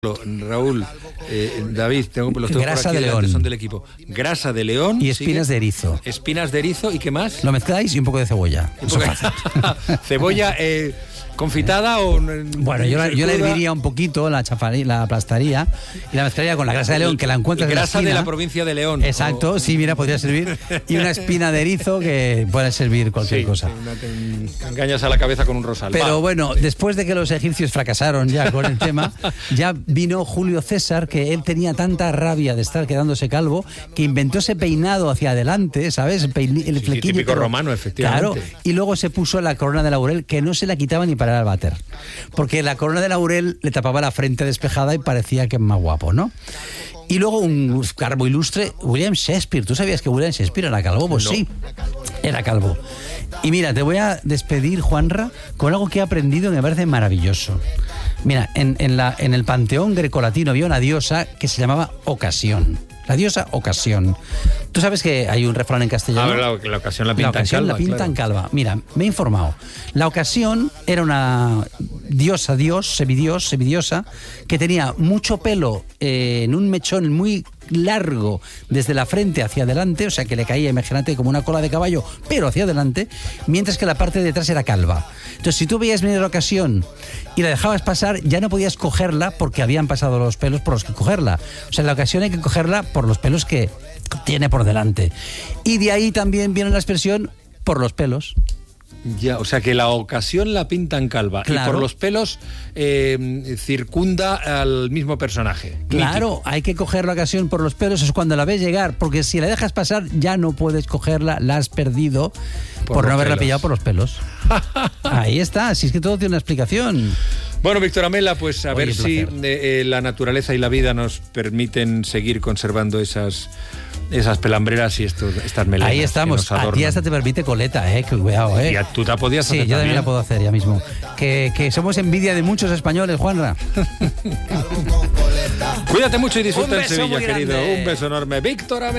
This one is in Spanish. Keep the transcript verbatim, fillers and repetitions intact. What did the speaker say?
Raúl, eh, David, tengo los tengo grasa por aquí de león, son del equipo. Grasa de león y espinas ¿sigue? de erizo. Espinas de erizo y qué más. Lo mezcláis y un poco de cebolla. Eso poco... Cebolla eh, confitada o bueno, yo la, yo la herviría un poquito, la chafaría, la aplastaría y la mezclaría con la grasa de león que la encuentras en la grasa esquina. de la provincia de León. Exacto, o... sí, mira, podría servir y una espina de erizo que puede servir cualquier sí, cosa. Una, te engañas a la cabeza con un rosal. Pero Va. bueno, después de que los egipcios fracasaron ya con el tema, ya vino Julio César, que él tenía tanta rabia de estar quedándose calvo, que inventó ese peinado hacia adelante, ¿sabes? El, pein... el sí, flequillo. Sí, típico pero... romano, efectivamente. Claro, y luego se puso la corona de laurel, que no se la quitaba ni para el váter. Porque la corona de laurel le tapaba la frente despejada y parecía que es más guapo, ¿no? Y luego un calvo ilustre, William Shakespeare. ¿Tú sabías que William Shakespeare era calvo? Pues no. Sí, era calvo. Y mira, te voy a despedir, Juanra, con algo que he aprendido que me parece maravilloso. Mira, en, en, la, en el panteón grecolatino había una diosa que se llamaba Ocasión. La diosa Ocasión. Tú sabes que hay un refrán en castellano. Ah, la, la ocasión la pintan la ocasión calva. La pintan claro. calva. Mira, me he informado. La Ocasión era una diosa, dios, semidios, semidiosa, que tenía mucho pelo eh, en un mechón muy largo desde la frente hacia adelante, o sea que le caía, imagínate, como una cola de caballo, pero hacia adelante, mientras que la parte de detrás era calva. Entonces, si tú veías venir la Ocasión y la dejabas pasar, ya no podías cogerla porque habían pasado los pelos por los que cogerla. O sea, la Ocasión hay que cogerla por los pelos que tiene por delante. Y de ahí también viene la expresión por los pelos. Ya, o sea que la ocasión la pintan calva. Claro. Y por los pelos eh, circunda al mismo personaje. Claro, mítico. Hay que coger la ocasión por los pelos, es cuando la ves llegar, porque si la dejas pasar ya no puedes cogerla, la has perdido por, por no haberla pelos. pillado por los pelos. Ahí está, si es que todo tiene una explicación. Bueno, Víctor Amela, pues a Oye, ver si eh, la naturaleza y la vida nos permiten seguir conservando esas... esas pelambreras y estos, estas melenas. Ahí estamos. A ti hasta te permite coleta, ¿eh? Que cuidado, ¿eh? Y a, tú te podías sí, hacer yo también. también la puedo hacer ya mismo. Que, que somos envidia de muchos españoles, Juanra. Cuídate mucho y disfruta en beso Sevilla, muy querido. grande. Un beso enorme. Víctor Amela.